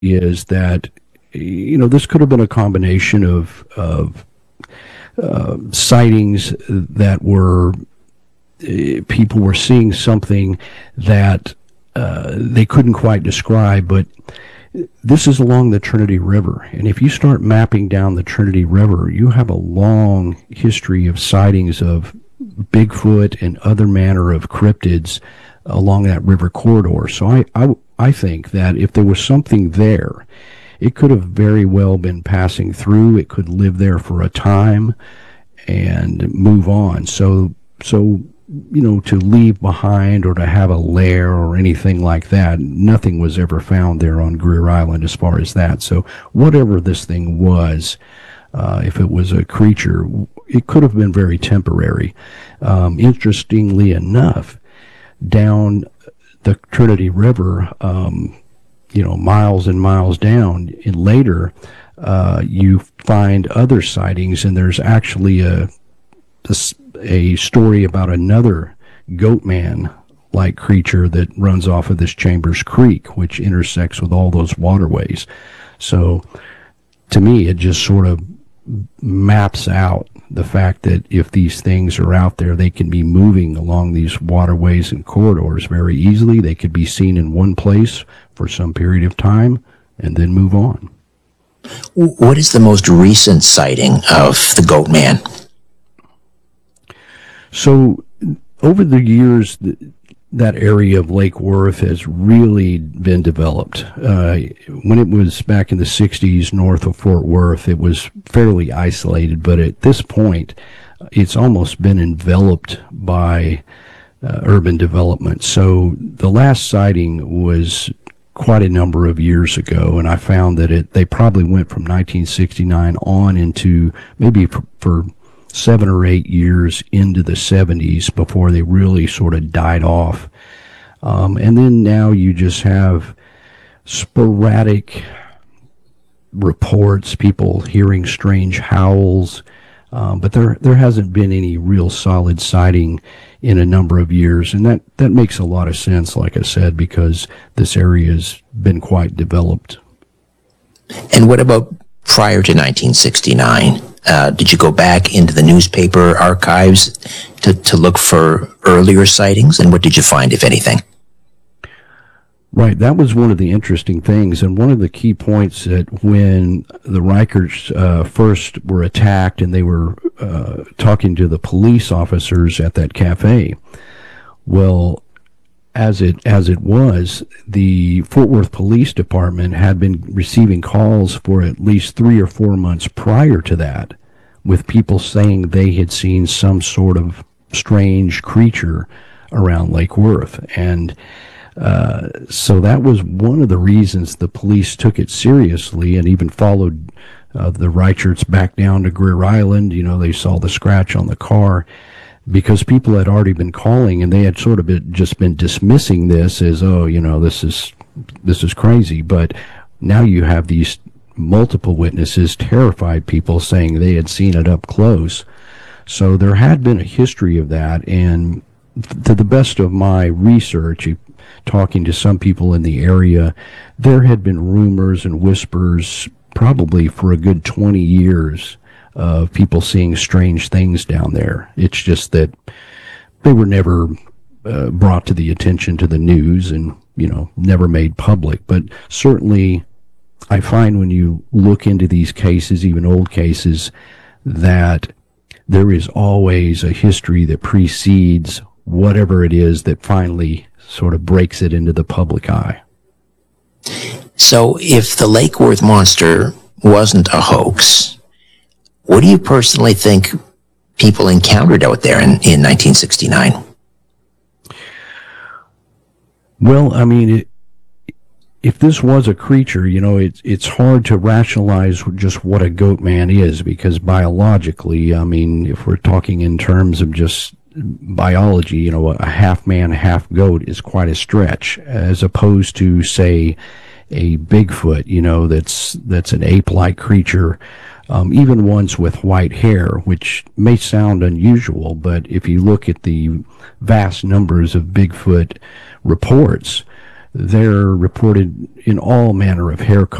is that this could have been a combination of sightings that were people were seeing something that they couldn't quite describe, but this is along the Trinity River, and if you start mapping down the Trinity River, you have a long history of sightings of Bigfoot and other manner of cryptids along that river corridor. So I think that if there was something there, it could have very well been passing through. It could live there for a time and move on. So to leave behind or to have a lair or anything like that, nothing was ever found there on Greer Island as far as that. So whatever this thing was, if it was a creature, it could have been very temporary. Interestingly enough, down the Trinity River, miles and miles down, and later you find other sightings, and there's actually a story about another goat man-like creature that runs off of this Chambers Creek, which intersects with all those waterways. So to me, it just sort of maps out the fact that if these things are out there, they can be moving along these waterways and corridors very easily. They could be seen in one place for some period of time and then move on. What is the most recent sighting of the goat man? So over the years, that area of Lake Worth has really been developed. When it was back in the 60s north of Fort Worth, it was fairly isolated, but at this point, it's almost been enveloped by urban development. So the last sighting was quite a number of years ago, and I found that they probably went from 1969 on into maybe for 7 or 8 years into the 70s before they really sort of died off. And then now you just have sporadic reports, people hearing strange howls, but there hasn't been any real solid sighting in a number of years, and that makes a lot of sense, like I said, because this area has been quite developed. And what about prior to 1969? Did you go back into the newspaper archives to look for earlier sightings, and what did you find, if anything? Right, that was one of the interesting things, and one of the key points that when the Reicherts first were attacked and they were talking to the police officers at that cafe, well, as it was, the Fort Worth Police Department had been receiving calls for at least 3 or 4 months prior to that, with people saying they had seen some sort of strange creature around Lake Worth. And so that was one of the reasons the police took it seriously and even followed the Reicherts back down to Greer Island. They saw the scratch on the car, because people had already been calling, and they had sort of just been dismissing this as, this is crazy. But now you have these multiple witnesses, terrified people, saying they had seen it up close. So there had been a history of that, and to the best of my research, talking to some people in the area, there had been rumors and whispers probably for a good 20 years of people seeing strange things down there. It's just that they were never brought to the attention to the news and, never made public. But certainly I find when you look into these cases, even old cases, that there is always a history that precedes whatever it is that finally sort of breaks it into the public eye. So if the Lake Worth monster wasn't a hoax, what do you personally think people encountered out there in 1969? Well, I mean, if this was a creature, it's hard to rationalize just what a goat man is, because biologically, I mean, if we're talking in terms of just biology, a half man, half goat is quite a stretch, as opposed to, say, a Bigfoot, that's an ape-like creature, even ones with white hair, which may sound unusual, but if you look at the vast numbers of Bigfoot reports, they're reported in all manner of hair